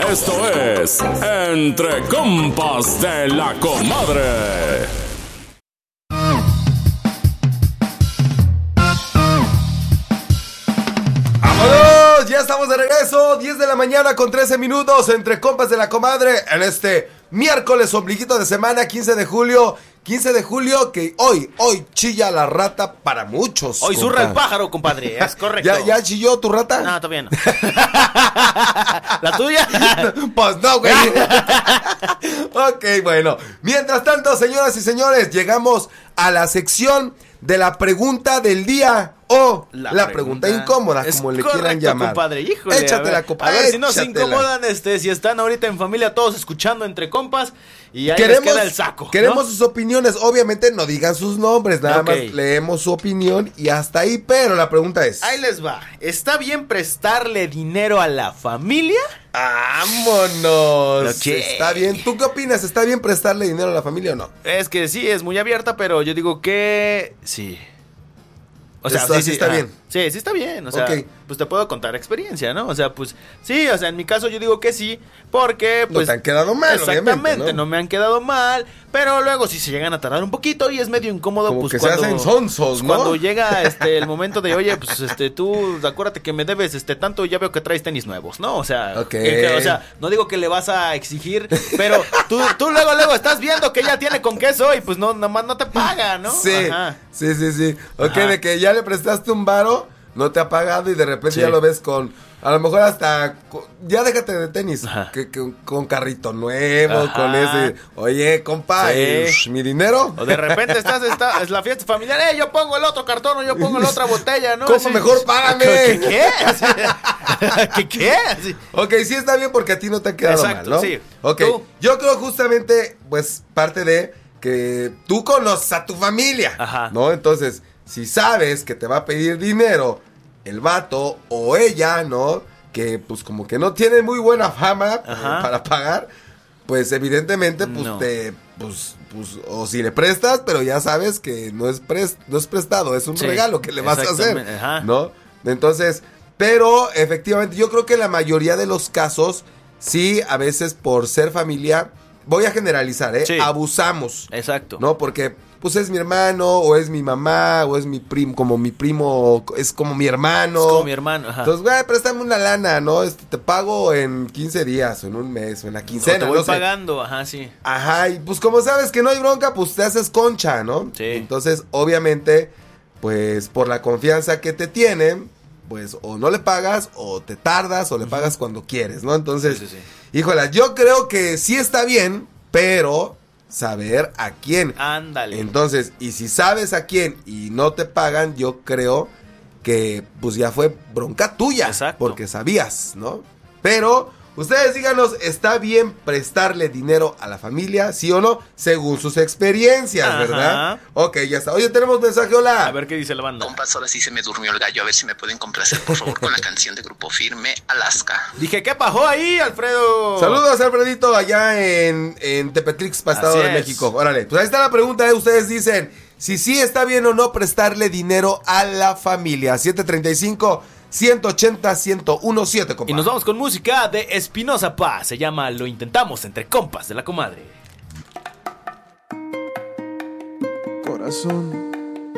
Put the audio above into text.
Esto es Entre Compas de la Comadre. ¡Vámonos! Ya estamos de regreso, 10 de la mañana con 13 minutos, Entre Compas de la Comadre, en este miércoles ombliguito de semana, 15 de julio. 15 de julio, que hoy chilla la rata para muchos. Hoy zurra el pájaro, compadre, es correcto. ¿Ya chilló tu rata? No, todavía no. ¿La tuya? Pues no, güey. Ok, bueno. Mientras tanto, señoras y señores, llegamos a la sección de la pregunta del día o la pregunta incómoda, como le quieran llamar. Compadre, híjole. Échatela, compadre. A ver si no se incomodan, si están ahorita en familia todos escuchando Entre Compas y ahí les queda el saco. Queremos sus opiniones, obviamente no digan sus nombres, nada más leemos su opinión y hasta ahí, pero la pregunta es... Ahí les va, ¿está bien prestarle dinero a la familia? ¡Vámonos! Okay. Está bien. ¿Tú qué opinas? ¿Está bien prestarle dinero a la familia o no? Es que sí, es muy abierta, pero yo digo que sí. O sea, sí está bien. Sí, sí está bien. O sea, pues te puedo contar experiencia, ¿no? O sea, pues sí, o sea, en mi caso yo digo que sí, porque pues... No te han quedado mal, exactamente, ¿no? Me han quedado mal, pero luego sí se llegan a tardar un poquito y es medio incómodo, como pues que cuando... se hacen sonsos, ¿no? Cuando llega el momento de, oye, pues tú acuérdate que me debes tanto, ya veo que traes tenis nuevos, ¿no? O sea, o sea, no digo que le vas a exigir, pero tú luego estás viendo que ya tiene con queso y pues no, nada más no te paga, ¿no? Sí, ajá. sí. Ok, de que ya le prestaste un varo, no te ha pagado y de repente ya lo ves con, a lo mejor hasta, ya déjate de tenis, que con carrito nuevo, con ese, oye, compa, mi dinero. O de repente es la fiesta familiar, yo pongo el otro cartón o yo pongo la otra botella, ¿no? ¿Cómo? Mejor págame. ¿Qué? ¿Qué? Ok, sí está bien porque a ti no te ha quedado mal, ¿no? Sí. Ok, yo creo justamente, pues, parte de que tú conoces a tu familia, ¿no? Entonces, si sabes que te va a pedir dinero el vato o ella, ¿no? Que pues como que no tiene muy buena fama para pagar, pues evidentemente pues no. Pues o si le prestas, pero ya sabes que no es prestado, es un regalo que le vas a hacer, ¿no? Entonces, pero efectivamente yo creo que la mayoría de los casos sí, a veces por ser familia, voy a generalizar, abusamos. Exacto. ¿No? Porque pues es mi hermano, o es mi mamá, o es mi primo, como mi primo, es como mi hermano. Es como mi hermano, Entonces, güey, préstame una lana, ¿no? Te pago en 15 días, o en un mes, o en la quincena. O te voy pagando, sí. Ajá, y pues como sabes que no hay bronca, pues te haces concha, ¿no? Sí. Entonces, obviamente, pues por la confianza que te tienen, pues o no le pagas, o te tardas, o le pagas cuando quieres, ¿no? Entonces, híjola, yo creo que sí está bien, pero... saber a quién. Ándale. Entonces, y si sabes a quién y no te pagan, yo creo que pues ya fue bronca tuya. Exacto. Porque sabías, ¿no? Pero ustedes díganos, ¿está bien prestarle dinero a la familia? ¿Sí o no? Según sus experiencias, ¿verdad? Ok, ya está. Oye, tenemos mensaje, hola. A ver qué dice la banda. Compas, ahora sí se me durmió el gallo. A ver si me pueden complacer, por favor, con la canción de Grupo Firme, Alaska. Dije, ¿qué pasó ahí, Alfredo? Saludos, Alfredito, allá en Tepetrix, Estado de México. Órale, pues ahí está la pregunta, ustedes dicen, si sí está bien o no prestarle dinero a la familia. 735-180-1017, compa. Y nos vamos con música de Espinosa Paz. Se llama Lo Intentamos, Entre Compas de la Comadre. Corazón,